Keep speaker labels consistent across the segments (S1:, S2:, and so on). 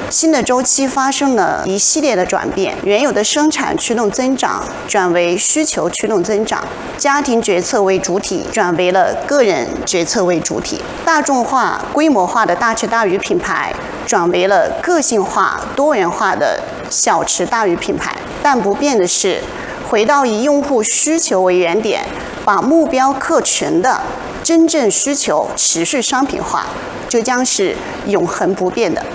S1: 新的周期发生了一系列的转变，原有的生产驱动增长转为需求驱动增长，家庭决策为主体转为了个人决策为主体，大众化、规模化的大吃大鱼品牌转为了个性化、多元化的小吃大鱼品牌。但不变的是，回到以用户需求为原点，把目标客群的真正需求持续商品化，这将是永恒不变的。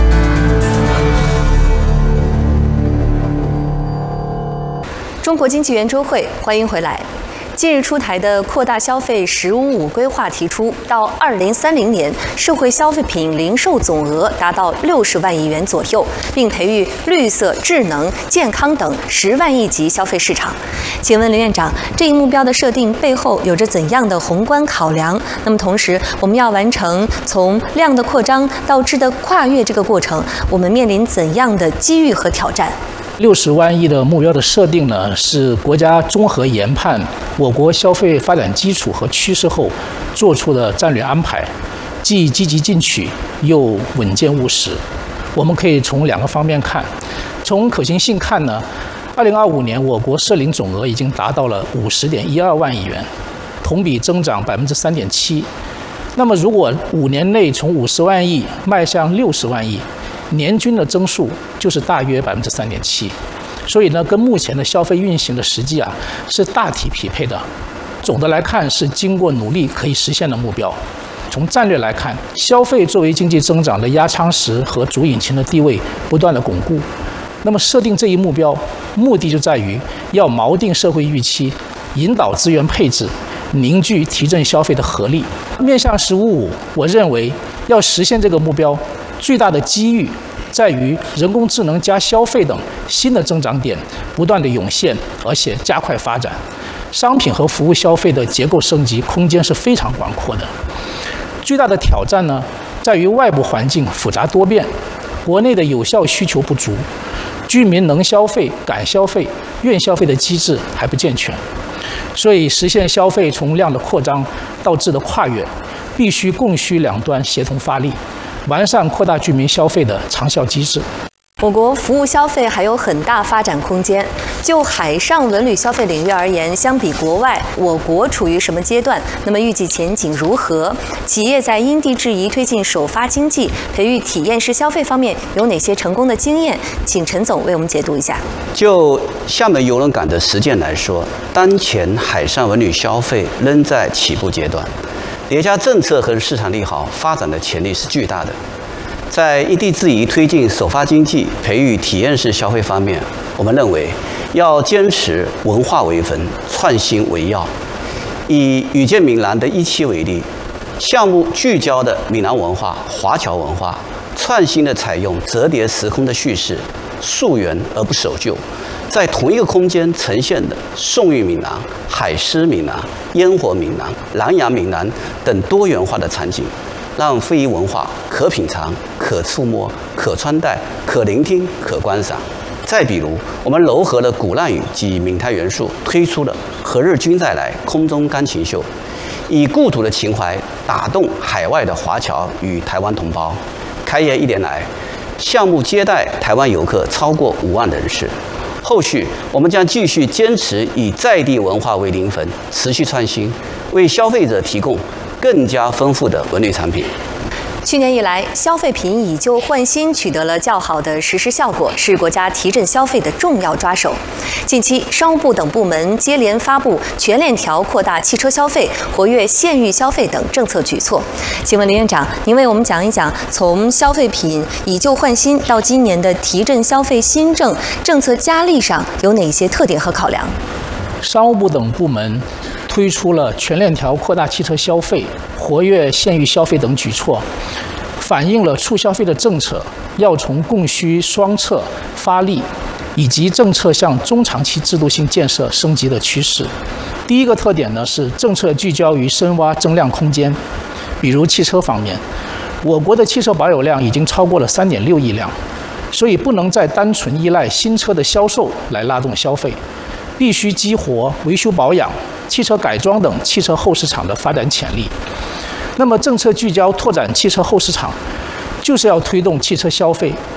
S2: 中国经济圆桌会，欢迎回来。近日出台的扩大消费“十五五”规划提出，到2030年，社会消费品零售总额达到60万亿元左右，并培育绿色、智能、健康等10万亿级消费市场。请问林院长，这一目标的设定背后有着怎样的宏观考量？那么同时，我们要完成从量的扩张到质的跨越这个过程，我们面临怎样的机遇和挑战
S3: ？60万亿的目标的设定呢，是国家综合研判我国消费发展基础和趋势后做出的战略安排，既积极进取又稳健务实。我们可以从2个方面看。从可行性看呢，2025年我国社零总额已经达到了50.12万亿元，同比增长3.7%。那么如果5年内从50万亿迈向60万亿，年均的增速就是大约3.7%，所以呢，跟目前的消费运行的实际是大体匹配的。总的来看，是经过努力可以实现的目标。从战略来看，消费作为经济增长的压舱石和主引擎的地位不断的巩固。那么设定这一目标，目的就在于要锚定社会预期，引导资源配置，凝聚提振消费的合力。面向“15+5”，我认为要实现这个目标，最大的机遇在于人工智能加消费等新的增长点不断的涌现，而且加快发展。商品和服务消费的结构升级空间是非常广阔的。最大的挑战呢，在于外部环境复杂多变，国内的有效需求不足，居民能消费、敢消费、愿消费的机制还不健全。所以实现消费从量的扩张到质的跨越，必须供需两端协同发力，完善扩大居民消费的长效机制。
S2: 我国服务消费还有很大发展空间。就海上文旅消费领域而言，相比国外，我国处于什么阶段？那么预计前景如何？企业在因地制宜推进首发经济、培育体验式消费方面有哪些成功的经验？请陈总为我们解读一下。
S4: 就厦门邮轮港的实践来说，当前海上文旅消费仍在起步阶段，叠加政策和市场利好，发展的潜力是巨大的。在因地制宜推进首发经济、培育体验式消费方面，我们认为要坚持文化为本、创新为要。以遇见闽南的17为例，项目聚焦的闽南文化、华侨文化，创新的采用折叠时空的叙事，溯源而不守旧，在同一个空间呈现的宋韵闽南、海狮闽南、烟火闽南、南洋闽南等多元化的场景，让非遗文化可品尝、可触摸、可穿戴、可聆听、可观赏。再比如，我们糅合了鼓浪屿及闽台元素，推出了“何日君再来”空中钢琴秀，以故土的情怀打动海外的华侨与台湾同胞。开业1年来，项目接待台湾游客超过5万人次。后续我们将继续坚持以在地文化为灵魂，持续创新，为消费者提供更加丰富的文旅产品。
S2: 去年以来，消费品以旧换新取得了较好的实施效果，是国家提振消费的重要抓手。近期，商务部等部门接连发布全链条扩大汽车消费、活跃县域消费等政策举措。请问林院长，您为我们讲一讲，从消费品以旧换新到今年的提振消费新政策加力上有哪些特点和考量？
S3: 商务部等部门推出了全链条扩大汽车消费、活跃县域消费等举措，反映了促消费的政策要从供需双侧发力，以及政策向中长期制度性建设升级的趋势。第一个特点呢是政策聚焦于深挖增量空间，比如汽车方面，我国的汽车保有量已经超过了3.6亿辆，所以不能再单纯依赖新车的销售来拉动消费，必须激活维修保养、汽车改装等汽车后市场的发展潜力。那么政策聚焦拓展汽车后市场，就是要推动汽车消费